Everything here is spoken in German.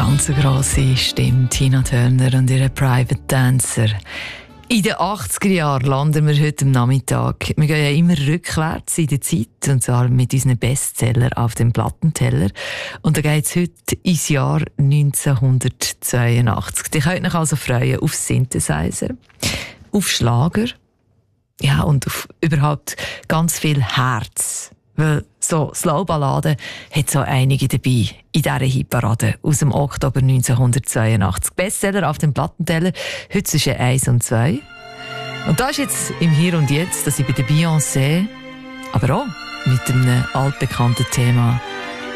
Ganz eine grosse Stimme, Tina Turner und ihre Private Dancer. In den 80er Jahren landen wir heute am Nachmittag. Wir gehen ja immer rückwärts in der Zeit, und zwar mit unseren Bestsellern auf dem Plattenteller. Und da geht es heute ins Jahr 1982. Ihr könnt euch also freuen auf Synthesizer, auf Schlager, ja, und auf überhaupt ganz viel Herz. Weil so Slowballaden hat so einige dabei in dieser Hitparade aus dem Oktober 1982. Bestseller auf dem Plattenteller, heute zwischen 1 und 2. Und da ist jetzt im Hier und Jetzt, dass ich bei der Beyoncé, aber auch mit einem altbekannten Thema